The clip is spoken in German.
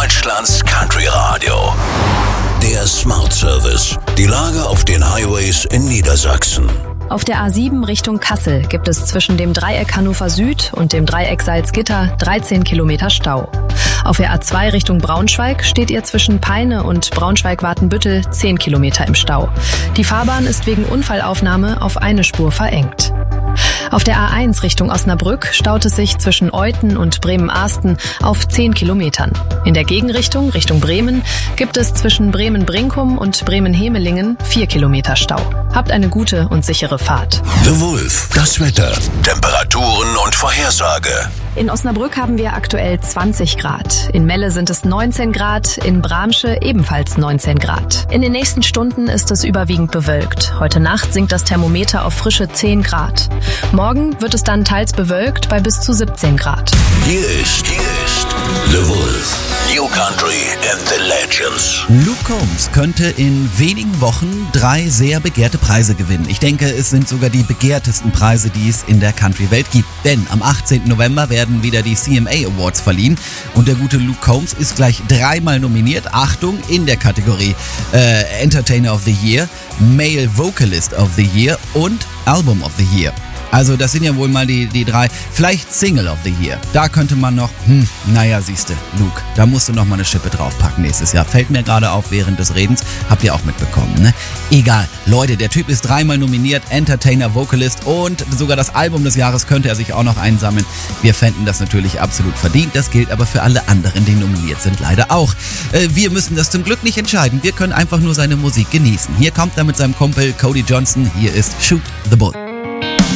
Deutschlands Country Radio. Der Smart Service. Die Lage auf den Highways in Niedersachsen. Auf der A7 Richtung Kassel gibt es zwischen dem Dreieck Hannover Süd und dem Dreieck Salzgitter 13 Kilometer Stau. Auf der A2 Richtung Braunschweig steht ihr zwischen Peine und Braunschweig-Watenbüttel 10 Kilometer im Stau. Die Fahrbahn ist wegen Unfallaufnahme auf eine Spur verengt. Auf der A1 Richtung Osnabrück staut es sich zwischen Euthen und Bremen-Ahsten auf 10 Kilometern. In der Gegenrichtung, Richtung Bremen, gibt es zwischen Bremen-Brinkum und Bremen-Hemelingen 4 Kilometer Stau. Habt eine gute und sichere Fahrt. The Wolf, das Wetter, Temperaturen und Vorhersage. In Osnabrück haben wir aktuell 20 Grad. In Melle sind es 19 Grad, in Bramsche ebenfalls 19 Grad. In den nächsten Stunden ist es überwiegend bewölkt. Heute Nacht sinkt das Thermometer auf frische 10 Grad. Morgen wird es dann teils bewölkt bei bis zu 17 Grad. Hier ist The Wolf. New Country and the Legends. Luke Combs könnte in wenigen Wochen 3 sehr begehrte Preise gewinnen. Ich denke, es sind sogar die begehrtesten Preise, die es in der Country-Welt gibt. Denn am 18. November werden wieder die CMA Awards verliehen. Und der gute Luke Combs ist gleich 3-mal nominiert. Achtung, in der Kategorie Entertainer of the Year, Male Vocalist of the Year und Album of the Year. Also das sind ja wohl mal die 3, vielleicht Single of the Year. Da könnte man noch, naja, siehste, Luke, da musst du noch mal eine Schippe draufpacken nächstes Jahr. Fällt mir gerade auf während des Redens, habt ihr auch mitbekommen, ne? Egal, Leute, der Typ ist 3-mal nominiert, Entertainer, Vocalist und sogar das Album des Jahres könnte er sich auch noch einsammeln. Wir fänden das natürlich absolut verdient, das gilt aber für alle anderen, die nominiert sind, leider auch. Wir müssen das zum Glück nicht entscheiden, wir können einfach nur seine Musik genießen. Hier kommt er mit seinem Kumpel Cody Johnson, hier ist Shoot the Bull.